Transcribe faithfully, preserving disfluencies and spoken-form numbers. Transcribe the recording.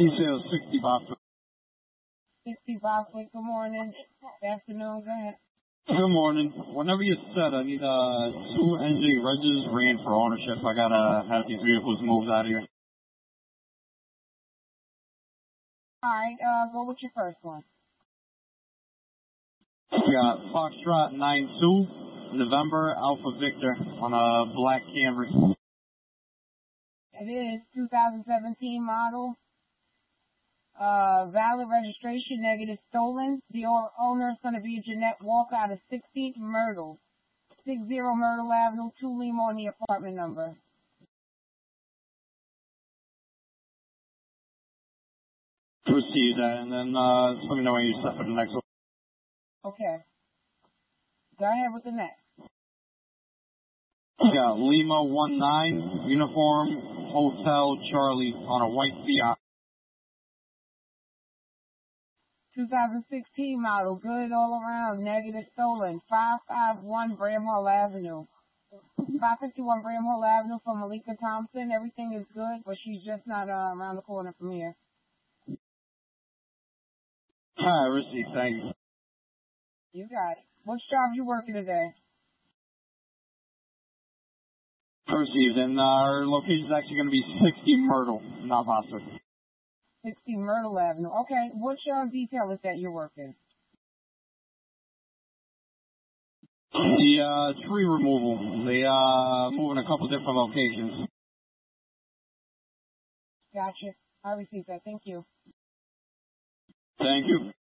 Detail sixty Boston. sixty Boston, good morning. Good afternoon, go ahead. Good morning. Whenever you're set, I need uh, two N J Regis ran for ownership. I gotta have these vehicles moved out of here. Alright, uh, go with your first one. We got Foxtrot nine two, November Alpha Victor on a black Camry. It is two thousand seventeen model. Uh, valid registration, negative stolen. The owner is going to be Jeanette Walker out of sixty Myrtle. sixty Myrtle Avenue, two Lima on the apartment number. Receive that, and then uh, just let me know when you're set for the next one. Okay. Go ahead with the next. We got Lima one nine, Uniform Hotel Charlie on a white Fiat. two thousand sixteen model, good all around, negative stolen. five fifty-one Bramhall Avenue. five fifty-one Bramhall Avenue for Malika Thompson. Everything is good, but she's just not uh, around the corner from here. Alright, receive, thank you. You got it. Which job you working today? Received, and uh, our location is actually going to be sixty Myrtle, not Boston. sixty Myrtle Avenue. Okay, which uh, detail is that you're working? The uh, tree removal. They uh move in a couple different locations. Gotcha. I received that. Thank you. Thank you.